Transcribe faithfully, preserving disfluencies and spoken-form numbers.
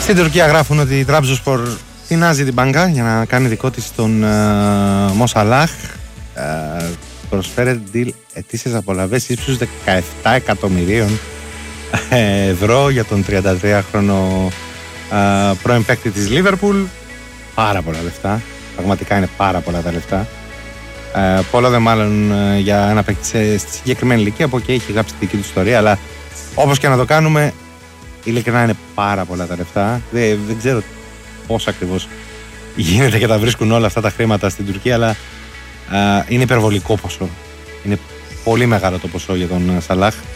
Στην Τουρκία γράφουν ότι η Τραμπζονσπορ τεινάζει την μπάνκα για να κάνει δικό της τον uh, Μο Σαλάχ. Uh, προσφέρεται deal ετήσιες απολαβές ύψους δεκαεπτά εκατομμυρίων ευρώ για τον τριαντατριάχρονο uh, πρώην παίκτη της Λίβερπουλ. Πάρα πολλά λεφτά. Πραγματικά είναι πάρα πολλά τα λεφτά. Uh, Πολλά δε μάλλον uh, για ένα παίκτη στη συγκεκριμένη ηλικία. Από εκεί έχει γράψει τη δική του ιστορία. Αλλά όπως και να το κάνουμε, ειλικρινά είναι πάρα πολλά τα λεφτά. Δεν, δεν ξέρω πώς ακριβώς γίνεται και τα βρίσκουν όλα αυτά τα χρήματα στην Τουρκία, αλλά α, είναι υπερβολικό ποσό. Είναι πολύ μεγάλο το ποσό για τον Σαλάχ.